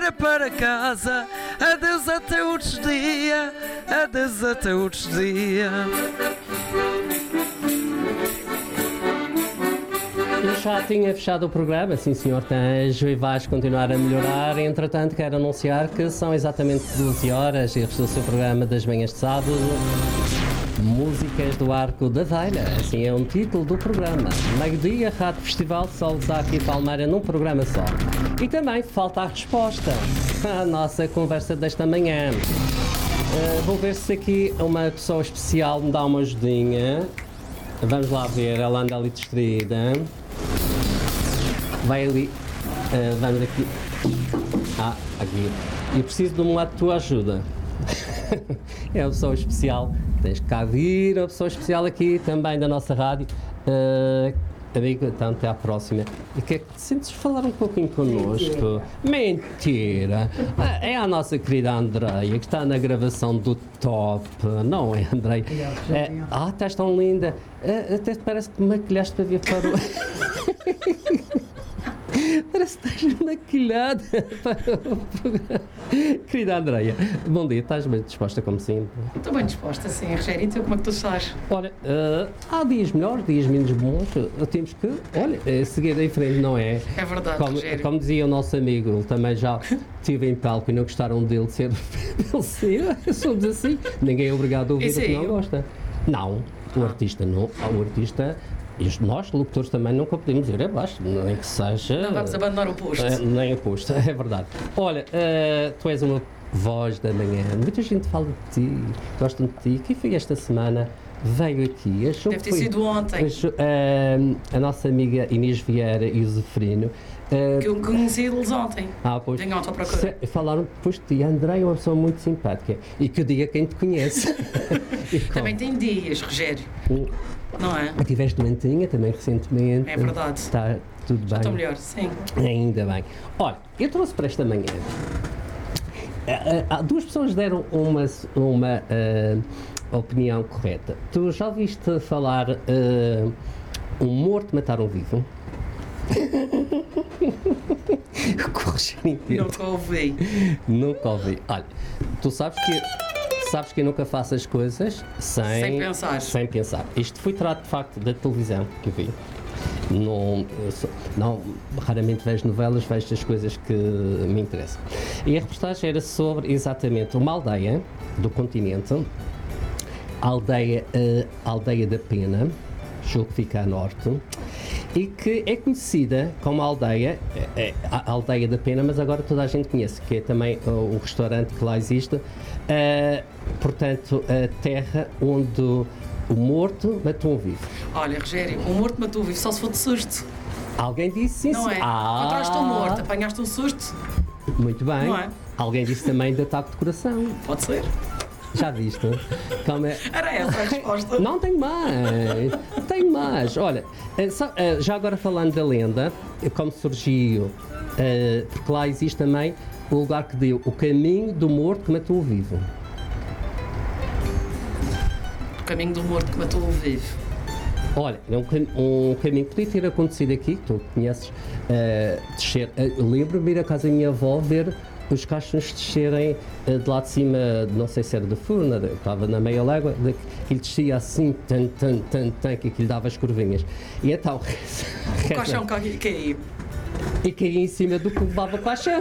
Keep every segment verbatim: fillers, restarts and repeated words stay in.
olha para casa, adeus até outros dia, adeus até outros dia. Eu já tinha fechado o programa, sim senhor Tanjo, e vais continuar a melhorar. Entretanto, quero anunciar que são exatamente doze horas e este é o seu programa das manhãs de sábado. Músicas do Arco da Velha, assim é o título do programa. Meio-dia, Rádio Festival, Solzac e Palmeira num programa só. E também falta a resposta à nossa conversa desta manhã. Uh, vou ver se aqui uma pessoa especial me dá uma ajudinha. Vamos lá ver, ela anda ali distraída. Vai ali, uh, vamos aqui. Ah, aqui. E preciso de uma tua ajuda. É uma pessoa especial. Tens que cá vir, uma pessoa especial aqui também da nossa rádio. Uh, amigo, então até à próxima. E que é que te sentes falar um pouquinho connosco? Mentira! Ah, é a nossa querida Andreia, que está na gravação do Top, não é, Andreia? É, ah, estás tão linda. É, até parece que maquilhaste para vir para o... Parece que estás maquilhada para o programa. Querida Andreia, bom dia, estás bem disposta como sempre? Estou bem disposta, sim, Rogério. E tu, como é que tu estás? Olha, uh, há dias melhores, dias menos bons, uh, temos que, olha, uh, seguir em frente, não é? É verdade, como, Rogério. Como dizia o nosso amigo, ele também já estive em palco e não gostaram dele ser, ele ser, somos assim, ninguém é obrigado a ouvir o que não gosta. Não, o artista não, o artista... E nós, locutores, também nunca podemos ir abaixo, nem que seja... Não vamos abandonar o posto. Uh, nem o posto, é verdade. Olha, uh, tu és uma voz da manhã, muita gente fala de ti, gostam de ti. Quem foi esta semana? Veio aqui. Achou Deve ter foi, sido ontem. Achou, uh, a nossa amiga Inês Vieira e o Zeferino. Uh, que eu conheci-los ontem. Ah, pois. Venham ontem à procura. Se, falaram depois de ti. André é uma pessoa muito simpática. E que eu diga quem te conhece. Também tem dias, Rogério. Um, Não é? Tiveste doentinha também recentemente. É verdade. Está tudo Já bem? estou melhor, sim. Ainda bem. Olha, eu trouxe para esta manhã. Uh, uh, duas pessoas deram uma, uma uh, opinião correta. Tu já ouviste falar uh, um morto matar um vivo? Nunca ouvi. Nunca ouvi. Olha, tu sabes que Sabes que eu nunca faço as coisas sem, sem pensar. Sem pensar. Isto foi tirado de facto da televisão que eu vi. Não, sou, não, raramente vejo novelas, vejo as coisas que me interessam. E a reportagem era sobre exatamente uma aldeia do continente, a aldeia, a aldeia da Pena, julgo que fica a norte, e que é conhecida como a aldeia, é, a aldeia da Pena, mas agora toda a gente conhece, que é também o, o restaurante que lá existe, uh, portanto, a terra onde o morto matou um vivo. Olha, Rogério, o morto matou um vivo só se for de susto. Alguém disse sim, não sim. é? Ah, encontraste um morto, apanhaste um susto. Muito bem. Não é? Alguém disse também de ataque de coração. Pode ser. Já viste? Calma. Era essa a resposta. Não, tenho mais. Tenho mais. Olha, já agora falando da lenda, como surgiu, porque lá existe também o lugar que deu o caminho do morto que matou o vivo. O caminho do morto que matou o vivo. Olha, é um, um caminho que podia ter acontecido aqui, que tu conheces, uh, descer. Uh, Lembro-me de ir à casa da minha avó ver os caixões descerem uh, de lá de cima, não sei se era da Furna, estava na meia légua, de, que ele descia assim, tan, tan, tan, tan, que aquilo dava as curvinhas. E então... O caixão caiu. E caía em cima do que levava o caixão.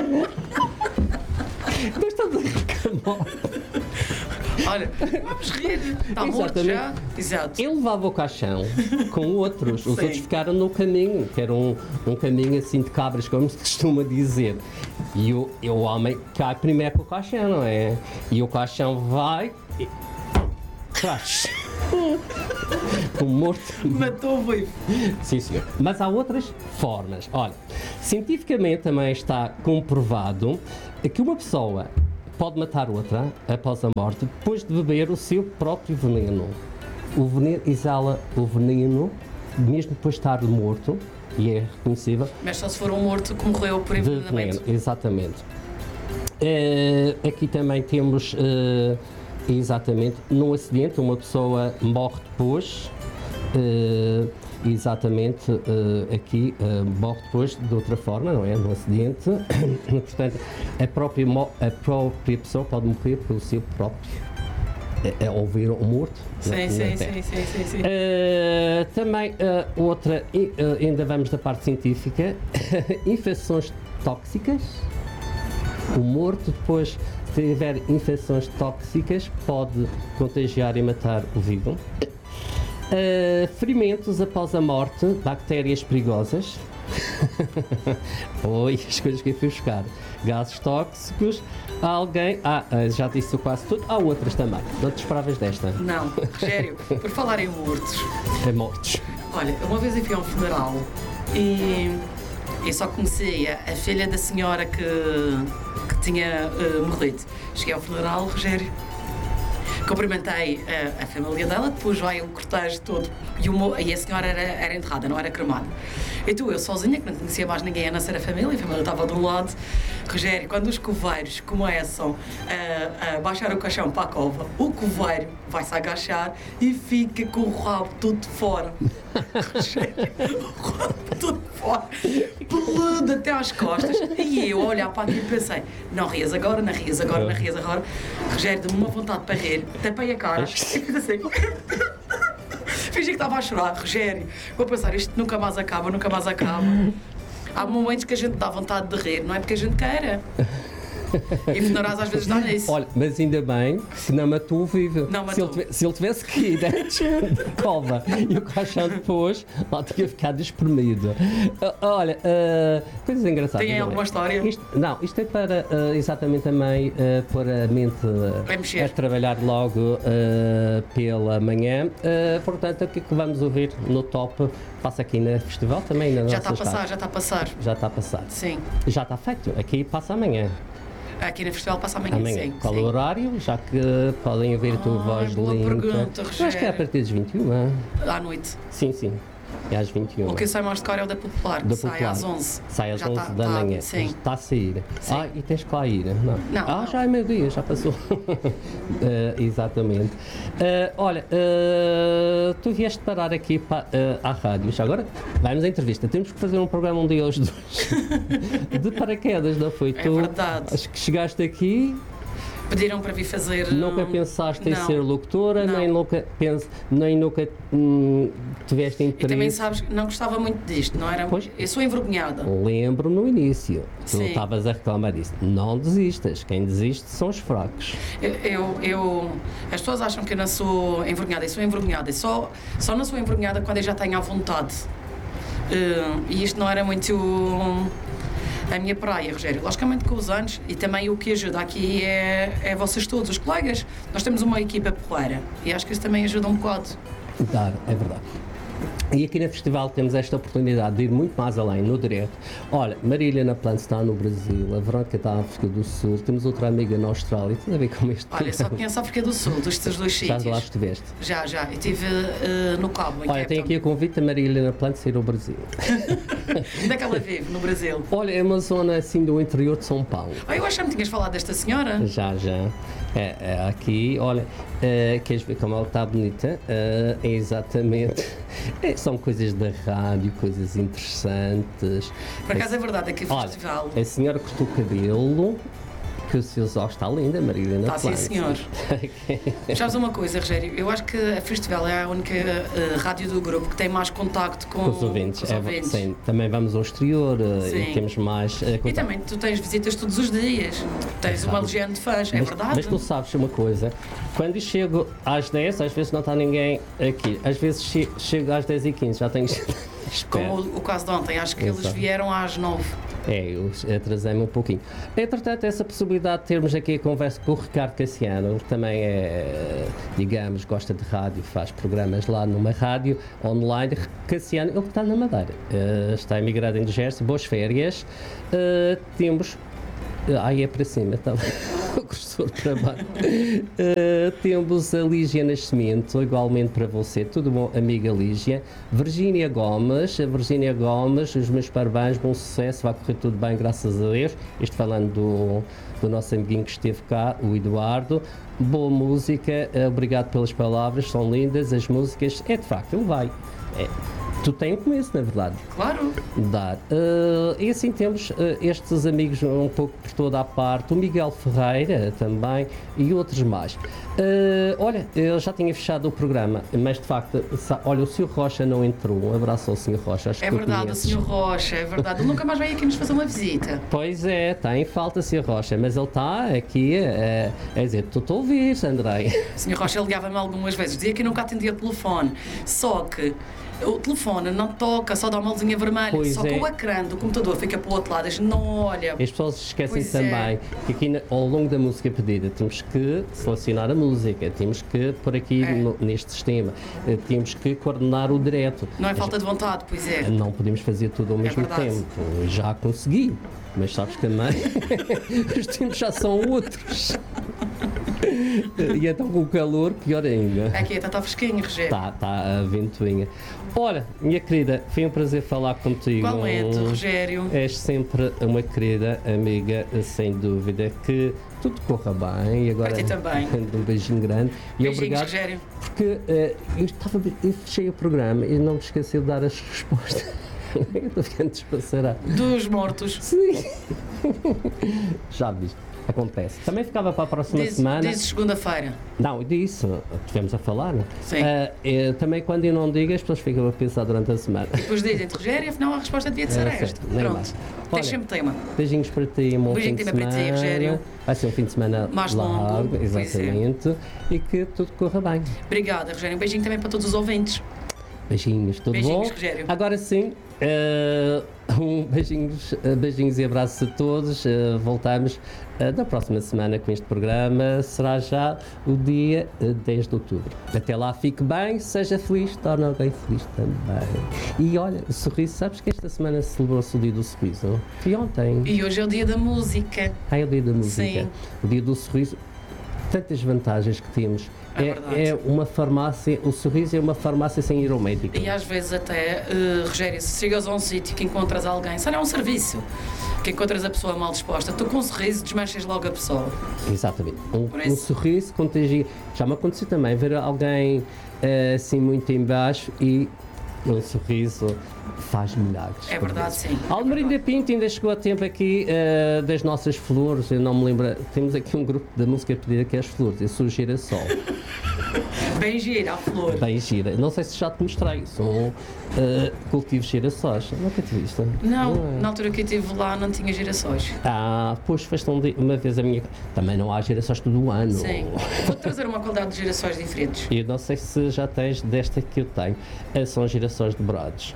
Mas estás a reclamar. Olha, vamos rir, está morto já. Exato. Ele levava o caixão com outros, os Sim. outros ficaram no caminho, que era um, um caminho assim de cabras, como se costuma dizer. E o, e o homem cai primeiro com o caixão, não é? E o caixão vai e... Crash. O morto matou o vivo. Sim, senhor. Mas há outras formas. Olha, cientificamente também está comprovado que uma pessoa pode matar outra após a morte depois de beber o seu próprio veneno. O veneno exala o veneno mesmo depois de estar morto, e é reconhecível. Mas só se for um morto que morreu por envenenamento. Exatamente. Uh, aqui também temos, uh, exatamente, num acidente, uma pessoa morre depois Uh, exatamente uh, aqui uh, morre depois de outra forma, não é? No acidente. Portanto, a própria, mo- a própria pessoa pode morrer pelo seu próprio é, é ouvir um morto. Sim, na, sim, na sim, terra. sim, sim, sim. Uh, também uh, outra, uh, ainda vamos da parte científica, infecções tóxicas. O morto depois, se tiver infecções tóxicas, pode contagiar e matar o vivo. Uh, ferimentos após a morte, bactérias perigosas. Oi, as coisas que eu fui buscar. Gases tóxicos. Há alguém. Ah, já disse quase tudo. Há outras também. Não te esperavas desta? Não, Rogério, por falar em mortos, É mortos. olha, uma vez eu fui a um funeral e eu só conhecia a filha da senhora que, que tinha uh, morrido. Cheguei ao funeral, Rogério, cumprimentei a, a família dela, depois vai o cortejo todo e, o mo- e a senhora era, era enterrada, não era cremada. E tu, eu sozinha, que não conhecia mais ninguém a não ser a família, a família estava do lado. Rogério, quando os coveiros começam a, a baixar o caixão para a cova, o coveiro vai-se agachar e fica com o rabo todo de fora. Rogério, o rabo todo de fora, peludo até às costas. E eu a olhar para aquilo e pensei, não rias agora, não rias agora, não rias agora. Rogério, deu-me uma vontade para rir, tapei a cara e fiz assim. Fingi que estava a chorar, Rogério. Vou pensar, isto nunca mais acaba, nunca mais acaba. Há momentos que a gente dá vontade de rir, não é porque a gente queira. E funerais às vezes dá nisso. Olha, mas ainda bem que não matou o vivo. Não se, ele matou. tive- se ele tivesse caído antes da cova e o caixão depois, lá tinha ficado espremido. Ah, olha, ah, coisas engraçadas. Tem não é? alguma história? Isto, não, isto é para ah, exatamente também ah, pôr a mente Vai ah, mexer. a trabalhar logo ah, pela manhã. Ah, portanto, o que é que vamos ouvir no top? Passa aqui no festival também, na Já nossa está a passar, estádio. já está a passar. Já está a passar. Sim. Já está feito. Aqui passa amanhã. Aqui no festival passa amanhã, Amanhã. sim. Qual sim. o horário? Já que podem ouvir a tua Ah, voz boa limpa. pergunta, Eu acho que é a Rogério. partir das vinte e uma. À noite. Sim, sim. É às vinte e uma. O que eu sei mais de cor é o da Popular, que Da sai Popular. às onze. Sai às Já onze tá- da tá- manhã. Sim. Está a sair. Sim. Ah, e tens que lá ir. Não. Não, Ah, não. já é meio-dia, já passou. Eh, exatamente. Eh, olha, eh, tu vieste parar aqui pa, eh, à rádio. Já agora, vamos à entrevista. Temos que fazer um programa um dia aos dois. De paraquedas, não foi? É tu, verdade. Acho que chegaste aqui. Pediram para vir fazer. Nunca hum, pensaste em não. ser locutora, Não. nem nunca, pens, nem nunca hum, tiveste E interesse. também sabes, que não gostava muito disto, não era? Pois. Eu sou envergonhada. Lembro no início, tu Sim. estavas a reclamar disso. Não desistas, quem desiste são os fracos. Eu, eu, eu- as pessoas acham que eu não sou envergonhada, eu sou envergonhada. Eu só, só não sou envergonhada quando eu já tenho à vontade. Uh, e isto não era muito hum, a minha praia, Rogério. Logicamente com os anos, e também o que ajuda aqui é, é vocês todos, os colegas. Nós temos uma equipa porreira e acho que isso também ajuda um bocado. Dar, é verdade. E aqui no festival temos esta oportunidade de ir muito mais além, no direto. Olha, Marília na Planta está no Brasil, a Verónica está na África do Sul, temos outra amiga na Austrália, tudo a ver com este Olha, só conheço a África do Sul, dos teus dois Já sítios. lá estiveste. Já, já. Eu estive uh, no Cabo, em Olha, Cape tem Town. aqui o convite da Marília na Planta sair ao Brasil. Onde é que ela vive? No Brasil? Olha, é uma zona assim do interior de São Paulo. Ah, eu achava que tinhas falado desta senhora. Já, já. É, é, aqui, olha, é, queres ver como ela está bonita? É, é exatamente. É, são coisas da rádio, coisas interessantes. Por acaso é verdade, aqui no Olha, festival. a senhora cortou o cabelo, que o seu sol está linda, Marília. Está sim, senhor. Sabes uma coisa, Rogério? Eu acho que a Festival é a única eh, rádio do grupo que tem mais contacto com, Com os ouvintes. com os É, ouvintes. sim, também vamos ao exterior eh, Sim. e temos mais. eh, E contato. também tu tens visitas todos os dias. Tens uma Sabe. legião de fãs, é mas, verdade? mas tu sabes uma coisa, quando eu chego às dez, às vezes não está ninguém aqui. Às vezes che- chego às dez e quinze, já tenho. Como o, o caso de ontem, acho que eles Exato. vieram às nove. É, eu atrasei-me um pouquinho. Entretanto, essa possibilidade de termos aqui a conversa com o Ricardo Cassiano, que também é, digamos, gosta de rádio, faz programas lá numa rádio online. Cassiano, ele está na Madeira, eh, está emigrado em Jersey, boas férias. Eh, temos. eh, Aí é para cima, tá bem. o cursor para baixo. Uh, temos a Lígia Nascimento, igualmente para você, tudo bom, amiga Lígia. Virgínia Gomes, a Virgínia Gomes, os meus parabéns, bom sucesso, vai correr tudo bem, graças a Deus. Isto falando do, do nosso amiguinho que esteve cá, o Eduardo. Boa música, obrigado pelas palavras, são lindas as músicas. É de facto, ele vai. É. Tu tens o começo, na verdade. Claro. Dar. Uh, e assim temos uh, estes amigos um pouco por toda a parte, o Miguel Ferreira também e outros mais. Uh, olha, eu já tinha fechado o programa, mas de facto, olha, o senhor Rocha não entrou. Um abraço ao senhor Rocha. Acho é que verdade, o senhor Rocha, é verdade. Ele nunca mais veio aqui nos fazer uma visita. Pois é, está em falta, senhor Rocha, mas ele está aqui uh, a dizer: tu estou a ouvir, Andrei. O senhor Rocha ligava-me algumas vezes, dizia que nunca atendia o telefone, só que o telefone não toca, só dá uma luzinha vermelha, pois só é. que o ecrã do computador fica para o outro lado, a gente não olha. As pessoas esquecem Pois também é. que aqui na- ao longo da música pedida temos que selecionar a música, temos que pôr aqui É. no- neste sistema, eh, temos que coordenar o direto. Não é As- falta de vontade, pois é. Não podemos fazer tudo ao mesmo verdade. tempo. Já consegui, mas sabes que também os tempos já são outros. E então com o calor, pior ainda. Aqui está tá fresquinho, Rogério. Está, está a ventoinha. Ora, minha querida, foi um prazer falar contigo. Igualmente, Rogério. És sempre uma querida amiga, sem dúvida, que tudo corra bem. E agora Para ti também. um beijinho grande. E Beijinhos, obrigado, Rogério. porque eh, eu estava, eu fechei o programa e não me esqueci de dar as respostas. Eu estou ficando despassarado. Dos mortos. Sim. Já viste. Acontece. Também ficava para a próxima Diz, semana. diz segunda-feira. Não, disso, tivemos a falar, não? Sim. Ah, eh, também quando eu não digo, as pessoas ficam a pensar durante a semana. Depois dizem-te, Rogério, afinal a resposta devia de ser É, esta. certo, nem Pronto. mais. Tens Olha, sempre tema. Beijinhos para ti, um bom Beijinho fim de também para ti, semana. Rogério. Vai ser um fim de semana Mais longo, largo, pois é. exatamente. E que tudo corra bem. Obrigada, Rogério. Um beijinho também para todos os ouvintes. Beijinhos, tudo Beijinhos, bom? Rogério. Agora sim, eh, um beijinhos, eh, beijinhos e abraços a todos. Eh, voltamos eh, na próxima semana com este programa. Será já o dia eh, dez de outubro. Até lá, fique bem, seja feliz, torne alguém feliz também. E olha, o sorriso, sabes que esta semana celebrou-se o dia do sorriso? Foi ontem. E hoje é o dia da música. Ah, é o dia da música. Sim. O dia do sorriso. Tantas vantagens que temos. É É, verdade. é uma farmácia, o sorriso é uma farmácia sem ir ao médico. E às vezes até, eh, Rogério, se chegas a um sítio que encontras alguém, se não é um serviço, que encontras a pessoa mal disposta, tu com um sorriso desmanchas logo a pessoa. Exatamente. Um, Por um isso- sorriso contagia. Já me aconteceu também ver alguém eh, assim muito em baixo e um sorriso faz milagres. É verdade, sim. Almerinda Pinto ainda chegou a tempo aqui eh, das nossas flores, eu não me lembro. Temos aqui um grupo da música pedida que é as flores, eu sou o Girassol. Bem gira a flor. Bem gira. Não sei se já te mostrei, são eh, cultivos girassóis. Nunca te viste? Não, é? na altura que eu estive lá não tinha girassóis. Ah, pois foste um di- uma vez a minha. Também não há girassóis todo o ano. Sim. Vou trazer uma qualidade de girassóis diferentes. Eu não sei se já tens desta que eu tenho. Eh, São girassóis dobrados.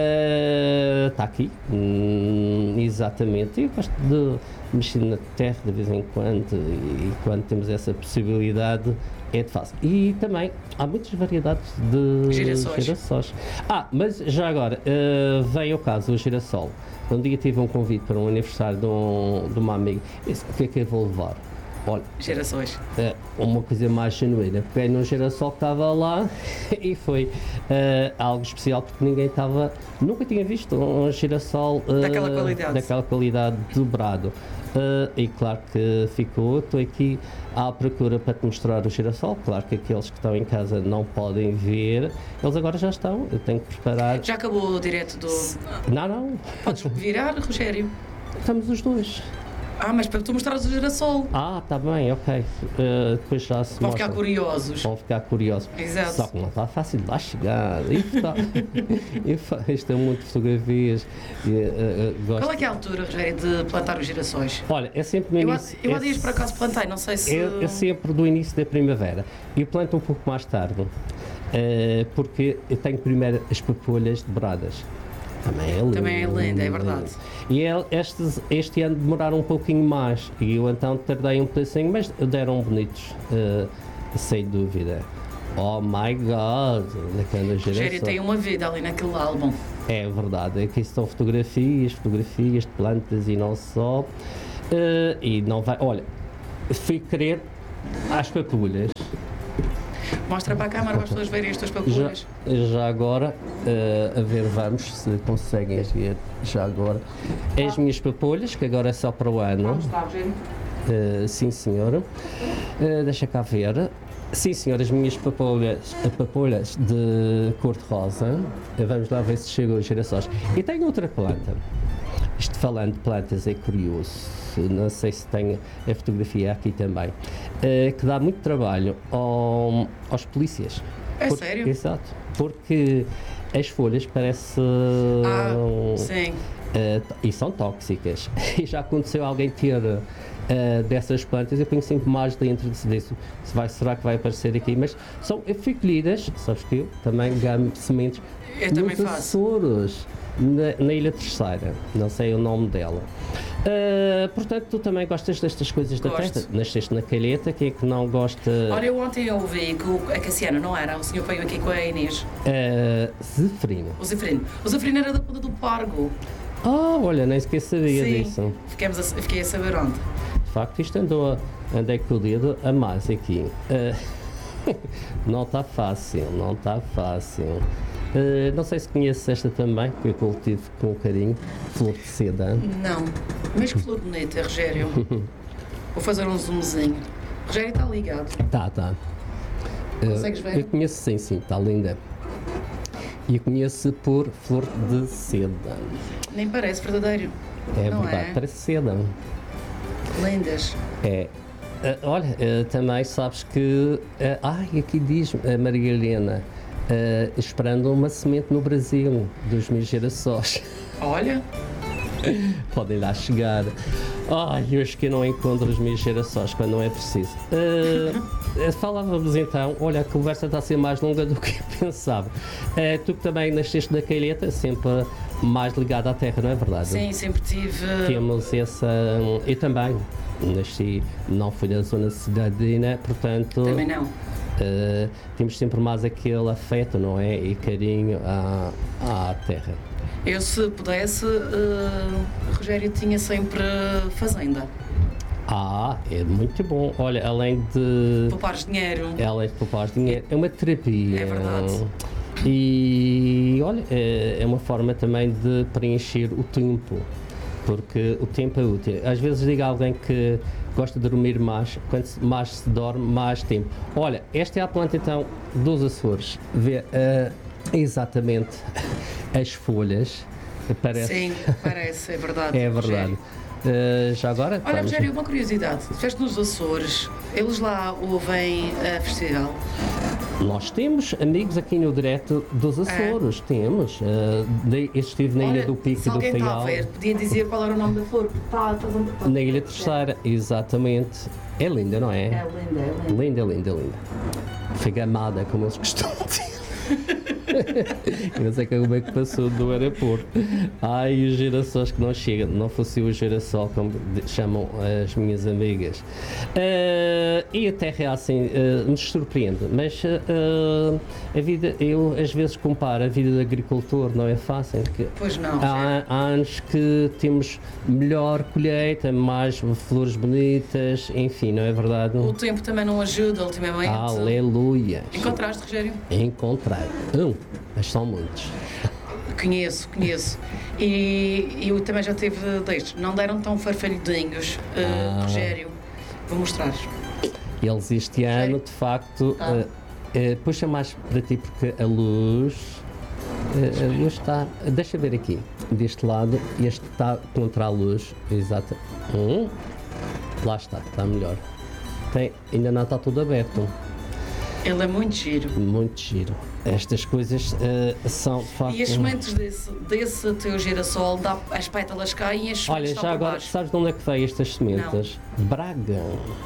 Está aqui. Hum, exatamente. Eu gosto de mexer na terra de vez em quando e quando temos essa possibilidade é de fácil. E também há muitas variedades de Girassóis. girassóis. Ah, mas já agora, eh, veio ao caso o girassol. Um dia tive um convite para um aniversário de, um, de uma amiga. Eu disse, o que é que eu vou levar? Olha, Girassóis. eh, uma coisa mais genuína. Peguei num girassol que estava lá e foi eh, algo especial porque ninguém estava, nunca tinha visto um girassol eh, Daquela qualidade. daquela qualidade dobrado. Eh, e claro que ficou, estou aqui à procura para te mostrar o girassol. Claro que aqueles que estão em casa não podem ver, eles agora já estão. Eu tenho que preparar. Já acabou o direto do. Não, não, Podes virar, Rogério. estamos os dois. Ah, mas para tu mostrares o girassol. Ah, está bem, ok. Eh, depois já se Vão mostra. ficar curiosos. Vão ficar curiosos. Exato. Só que não está fácil de lá chegar. E está- eu fa- Isto é muito fotografias. E, eh, eh, gosto- Qual é que é a altura, Rogério, de plantar os girassóis? Olha, é sempre no Eu, há- início. eu há é dias por acaso plantei, não sei se. É, é sempre do início da primavera. Eu planto um pouco mais tarde, eh, porque eu tenho primeiro as papolhas dobradas. Também é lindo. Também é lindo, é verdade. E el- estes, este ano demoraram um pouquinho mais. E eu então tardei um pedacinho, mas deram bonitos, eh, sem dúvida. Oh my God! Daquela Rogério geração. tem uma vida ali naquele álbum. É verdade, aqui estão fotografias, fotografias de plantas e não só. Eh, e não vai. Olha, fui querer às papulhas. Mostra para a câmara para as pessoas verem as tuas Já, papulhas. já agora, eh, a ver, vamos se conseguem ver já agora. As minhas papulhas, que agora é só para o ano. Vamos lá, Rogério. Uh, sim, senhora. Uh, deixa cá ver. Sim, senhora, as minhas papolhas, uh, papolhas de cor-de-rosa. Uh, vamos lá ver se chegam os girassóis. E tenho outra planta. Isto falando de plantas é curioso. Não sei se tem a fotografia aqui também. Uh, que dá muito trabalho ao, aos polícias. É Porque- sério? Exato. Porque as folhas parecem. Ah, sim. Uh, e são tóxicas. E já aconteceu alguém ter uh, dessas plantas, eu ponho sempre mais dentro de se ver se se vai, será que vai aparecer aqui, mas são colhidas, sabes que eu também ganho sementes Eu também nos faço. Açores, na, na Ilha Terceira, não sei o nome dela. Uh, portanto, tu também gostas destas coisas da Gosto. terra? Nasceste na calheta, quem é que não gosta? Olha, eu ontem ouvi que o- a Cassiana, não era? O senhor veio aqui com a Inês. Uh, Zeferino. O Zefrino. O Zefrino era da Ponta do Pargo. Ah, olha, nem sequer sabia Sim. disso. Ficamos a, fiquei a saber onde. De facto, isto andou a, andei com o dedo a mais aqui. Uh, não está fácil, não está fácil. Uh, não sei se conheces esta também, que eu cultivo com carinho, flor de seda. Não. Mas que flor bonita, Rogério. Vou fazer um zoomzinho. Rogério está ligado. Tá, tá. Consegues Uh, ver? eu conheço, sim, sim, está linda. E eu conheço por flor de seda. Nem parece verdadeiro. É Não verdade, é? parece seda. Lindas. É. Ah, olha, ah, também sabes que. ah, ai, aqui diz a Maria Helena, ah, esperando uma semente no Brasil dos meus girassóis. Olha. Podem lá chegar. Ai, eu acho que eu não encontro os meus girassóis quando não é preciso. Ah, falávamos então, olha, a conversa está a ser mais longa do que eu pensava. Ah, tu que também nasceste da calheta, sempre mais ligada à terra, não é verdade? Sim, sempre tive. Temos essa. Eu também nasci, não fui na zona cidadina, portanto. Também não. Uh, temos sempre mais aquele afeto, não é? E carinho à, à terra. Eu, se pudesse, eh, Rogério tinha sempre fazenda. Ah, é muito bom. Olha, além de. Poupares dinheiro. Além de poupar dinheiro, é uma terapia. É verdade. E olha, é é uma forma também de preencher o tempo. Porque o tempo é útil. Às vezes digo a alguém que gosta de dormir mais, quanto se- mais se dorme, mais tempo. Olha, esta é a planta então dos Açores. Vê uh, exatamente as folhas. Parece, Sim, parece, é verdade. é verdade. Rogério. Uh, já agora. Olha, vamos- Rogério, uma curiosidade. Estiveste nos Açores, eles lá ouvem a festival. Nós temos amigos aqui no direto dos Açores, temos. Uh, de- eu estive na Ilha É. Olha, do Pico se e do alguém está a Faial. ver, podia dizer qual era o nome da flor. porque Está, está, está, Na Ilha Terceira, exatamente. É linda, não é? É linda, é linda. Linda, linda, linda. Foi gamada, como eles costumam dizer. Eu não sei como é que passou do aeroporto. Ai, os girassóis que não chegam. Não fosse o girassol, como de- chamam as minhas amigas. Ah, e a terra é assim, ah, nos surpreende. Mas ah, a vida, eu às vezes comparo a vida do agricultor, não é fácil. Que Pois não, Rogério. há, há anos que temos melhor colheita, mais flores bonitas, enfim, não é verdade? O tempo também não ajuda ultimamente. Aleluia! Encontraste, Rogério? Encontrei. Um, mas são muitos. Conheço, conheço. E eu também já tive destes. Não deram tão farfalhudinhos, uh, Ah. Rogério. Vou mostrar. Eles este ano, de facto, Ah. eh, eh, puxa mais para ti porque a luz. eh, a luz está. Deixa ver aqui. Deste lado, este está contra a luz. Exato. Hum, lá está, está melhor. Tem, ainda não está tudo aberto. Ele é muito giro. Muito giro. Estas coisas eh, são de facto. E as sementes desse, desse teu girassol, dá, as pétalas caem e as Olha, sementes já estão por agora, baixo. sabes de onde é que veio estas sementes? Braga.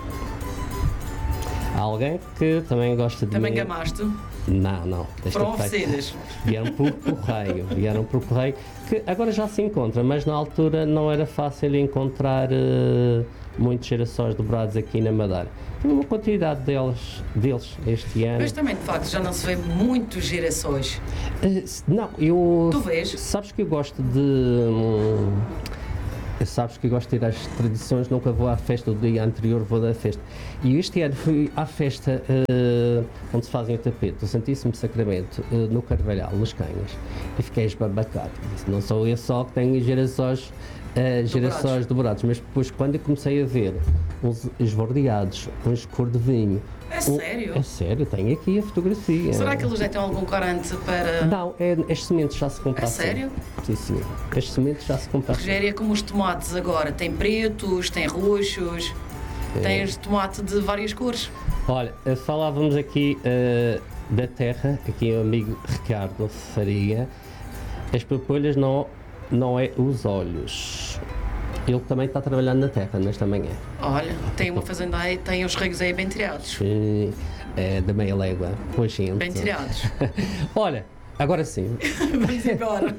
Há alguém que também gosta de Também mim. gamaste. Não, não. Desta Foram feita- oferecidas. Vieram por correio. Vieram por correio. Que agora já se encontra, mas na altura não era fácil encontrar eh, muitos girassóis dobrados aqui na Madeira. Tive uma quantidade deles, deles este ano. Mas também, de facto, já não se vê muitos girassóis. Eh, se- não, eu. Tu vês? Sabes que eu gosto de. hum, sabes que eu gosto de ir às tradições, nunca vou à festa do dia anterior, vou da festa. E este ano fui à festa uh, onde se fazem o tapete do Santíssimo Sacramento, uh, no Carvalhal, nos Canhas, e fiquei esbarbacado. Disse, não sou eu só que tenho gerações, uh, gerações dobrados, mas depois quando eu comecei a ver uns esverdeados, uns cor de vinho. É um, sério? É sério, tenho aqui a fotografia. Será que eles já têm algum corante para... Não, é, as sementes já se compram. É sério? Sim, sim. As sementes já se compram. Rogério, é como os tomates agora. Tem pretos, tem roxos, é. tem os tomate de várias cores. Olha, falávamos aqui uh, da terra, aqui o amigo Ricardo Faria. As papolhas não, não é os olhos. Ele também está trabalhando na terra nesta manhã. Olha, tem uma fazenda aí, tem os regos aí bem tirados. Sim, é da meia légua. Pois gente. Bem tirados. Olha, agora sim. Vamos embora.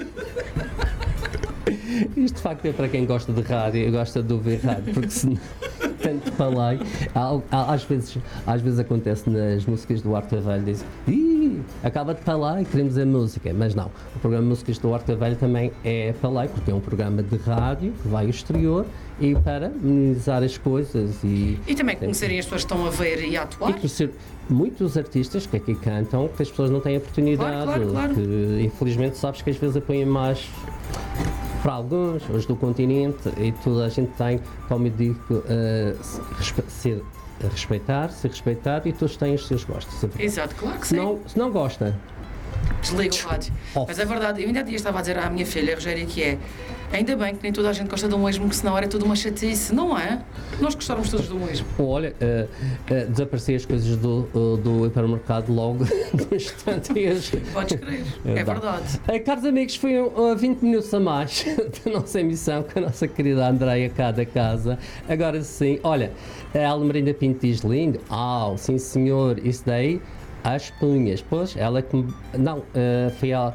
Isto de facto é para quem gosta de rádio e gosta de ouvir rádio, porque senão tanto falei, há, há, às, vezes, às vezes acontece nas músicas do Horta Velho, dizem, ih, acaba de falar e queremos a música, mas não, o programa de músicas do Horta Velho também é falei, porque é um programa de rádio que vai ao exterior e para minimizar as coisas e... E também conhecerem as pessoas que estão a ver e a atuar. E conhecer muitos artistas que aqui cantam que as pessoas não têm oportunidade, Claro, claro, claro. que infelizmente sabes que às vezes apoiam mais para alguns, os do continente, e toda a gente tem, como eu digo, uh, se, respe ser, respeitar, ser respeitado, e todos têm os seus gostos. Exato, claro que Se sim. não, se não gosta, Desliga o rádio. Off. Mas é verdade, eu ainda há dias estava a dizer à minha filha, a Rogéria, que é ainda bem que nem toda a gente gosta do mesmo, que senão era tudo uma chatice, não é? Nós gostávamos todos do mesmo. olha, uh, uh, desaparecer as coisas do, uh, do hipermercado logo no instante. Podes crer, é Dá. verdade. Uh, caros amigos, foi uh, vinte minutos a mais da nossa emissão com a nossa querida Andreia cá da casa. Agora sim, olha, a Almerinda Pinto diz lindo. Ah, sim senhor, isso daí, as punhas. Pois, ela que me... Não, uh, foi a, uh,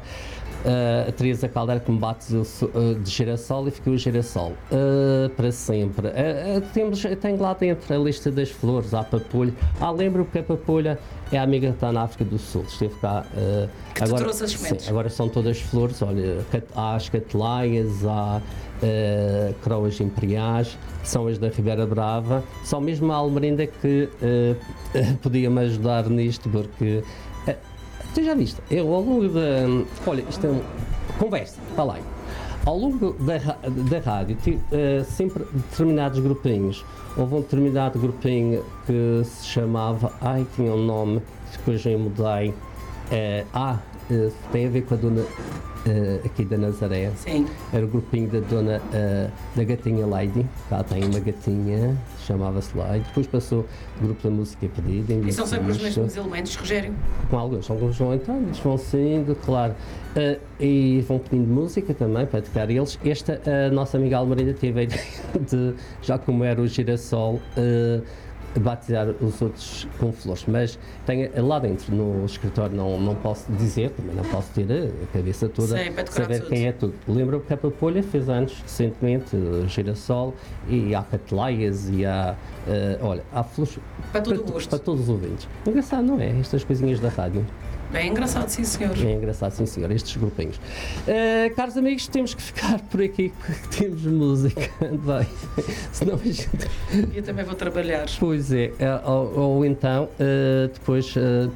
a Teresa Caldeira que me bate uh, de girassol e ficou o girassol uh, para sempre. Uh, uh, temos, tenho lá dentro a lista das flores, há papulha. Ah, lembro que a papulha é a amiga que está na África do Sul, esteve cá. Uh, Que te agora, trouxe as sementes. sim, agora são todas flores, olha, cat- há as catelaias, há uh, croas imperiais, são as da Ribeira Brava, só mesmo a Almerinda que uh, podia-me ajudar nisto, porque uh, tu já viste, eu ao longo da, olha, isto é um, conversa, fala aí, ao longo da, ra- da rádio tive uh, sempre determinados grupinhos. Houve um determinado grupinho que se chamava, ai, tinha um nome, depois eu mudei. Uh, ah, uh, tem a ver com a dona uh, aqui da Nazaré. Sim. Era o grupinho da dona uh, da gatinha Lady. Cá tem uma gatinha, chamava-se Lady. Depois passou o grupo da música pedida. E são sempre os mesmos elementos, Rogério? Com alguns, alguns vão entrando, eles vão saindo, claro. Uh, e vão pedindo música também para tocar eles. Esta, a nossa amiga Almerinda teve a ideia de, já como era o girassol, uh, batizar os outros com flores, mas tem lá dentro no escritório, não, não posso dizer, também não posso ter a cabeça toda, Sim, para decorar saber tudo. quem é tudo. Lembro que a Papolha fez anos recentemente, uh, girassol, e há catelaias e há, uh, olha, há flores Para todo o to- gosto. para todos os ouvintes. Engraçado, não é? Estas coisinhas da rádio. Bem engraçado, sim senhor. É engraçado, sim senhor, estes grupinhos. Uh, caros amigos, temos que ficar por aqui porque temos música. Vai. Senão a gente... Eu também vou trabalhar. Pois é, uh, ou, ou então uh, depois uh,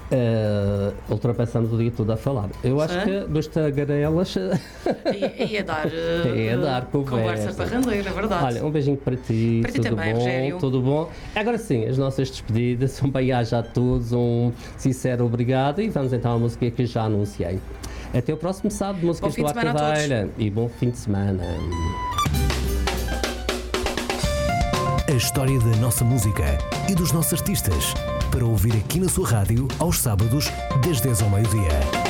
uh, ultrapassamos o dia todo a falar. Eu acho Sim. que dos tagarelas uh, Ia, ia dar, uh, Ia dar conversa. para rendeira, é verdade. olha, um beijinho para ti, Para ti tudo também, bom, Rogério. tudo bom. Agora sim, as nossas despedidas, um bem-aja a todos, um sincero obrigado e vamos então à música que já anunciei. Até o próximo sábado, músicas fim do de semana a todos. Arcadeira e bom fim de semana. A história da nossa música e dos nossos artistas, para ouvir aqui na sua rádio aos sábados, das dez ao meio-dia.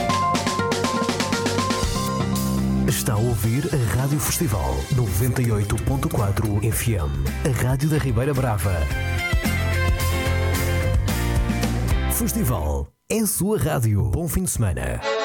Está a ouvir a Rádio Festival noventa e oito ponto quatro F M, a rádio da Ribeira Brava. Festival é a sua rádio. Bom fim de semana.